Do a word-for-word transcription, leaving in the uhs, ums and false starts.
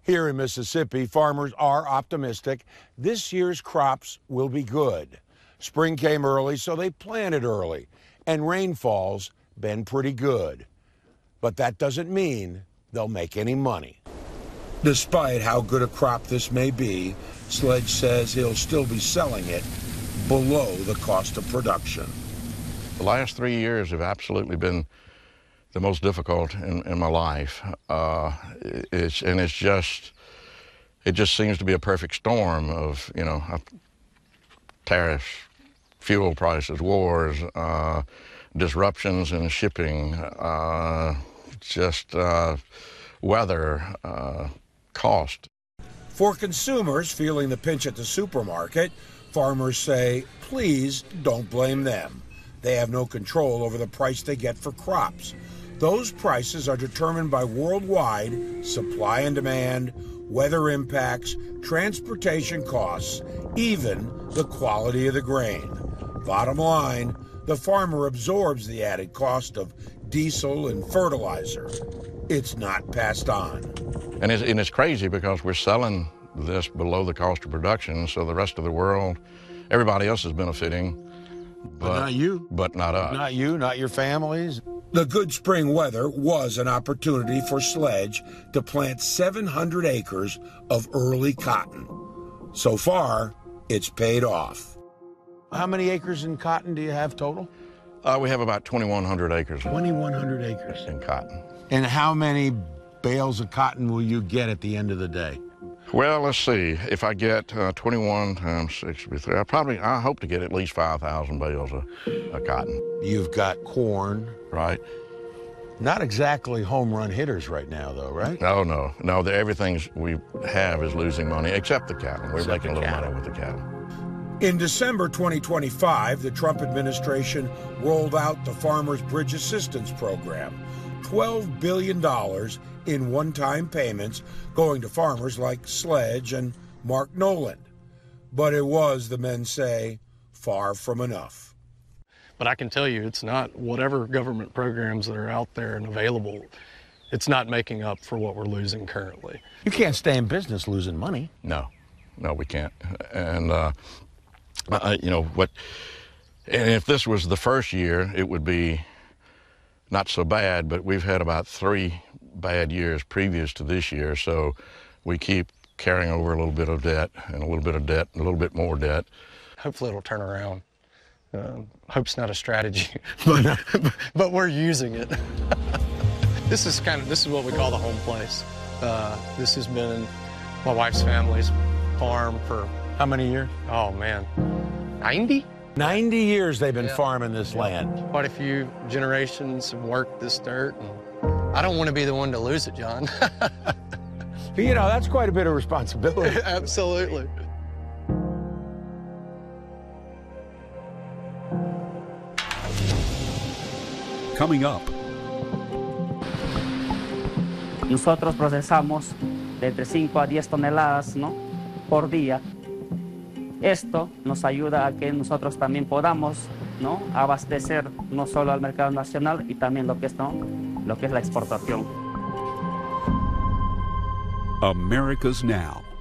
Here in Mississippi, farmers are optimistic this year's crops will be good. Spring came early, so they planted early, and rainfall's been pretty good. But that doesn't mean they'll make any money. Despite how good a crop this may be, Sledge says he'll still be selling it below the cost of production. The last three years have absolutely been the most difficult in, in my life. Uh, it's, and it's just, it just seems to be a perfect storm of, you know, tariffs, fuel prices, wars, uh, disruptions in shipping, uh, just uh, weather, uh, cost. For consumers feeling the pinch at the supermarket, farmers say, please don't blame them. They have no control over the price they get for crops. Those prices are determined by worldwide supply and demand, weather impacts, transportation costs, even the quality of the grain. Bottom line, the farmer absorbs the added cost of diesel and fertilizer. It's not passed on. And it's, and it's crazy because we're selling this below the cost of production, so the rest of the world, everybody else is benefiting. But, but not you. But not us. Not you, not your families. The good spring weather was an opportunity for Sledge to plant seven hundred acres of early cotton. So far, it's paid off. How many acres in cotton do you have total? Uh, we have about twenty-one hundred acres. twenty-one hundred acres. In cotton. And how many bales of cotton will you get at the end of the day? Well, let's see. If I get uh, twenty-one times six, I probably, I hope to get at least five thousand bales of, of cotton. You've got corn. Right. Not exactly home run hitters right now, though, right? No, no. No, the, everything we have is losing money, except the cattle. We're Except making a little cattle. money with the cattle. In December twenty twenty-five, the Trump administration rolled out the Farmers Bridge Assistance Program, twelve billion dollars in one-time payments going to farmers like Sledge and Mark Noland. But it was, the men say, far from enough. But I can tell you, it's not, whatever government programs that are out there and available, it's not making up for what we're losing currently. You can't stay in business losing money. No, no, we can't. And, uh, uh, you know, what, and if this was the first year, it would be not so bad, but we've had about three bad years previous to this year, so we keep carrying over a little bit of debt and a little bit of debt and a little bit more debt. Hopefully it'll turn around. Uh, hope's not a strategy, but, but we're using it. This is kind of, this is what we call the home place. Uh, this has been my wife's family's farm for... How many years? Oh, man, ninety? ninety years they've been yeah. farming this yeah. land. Quite a few generations have worked this dirt, and I don't want to be the one to lose it, John. But, you know, that's quite a bit of responsibility. Absolutely. Coming up. Nosotros procesamos de entre cinco a diez toneladas, ¿no?, por día. Esto nos ayuda a que nosotros también podamos, ¿no?, abastecer no solo al mercado nacional y también lo que es, ¿no?, lo que es la exportación. America's Now.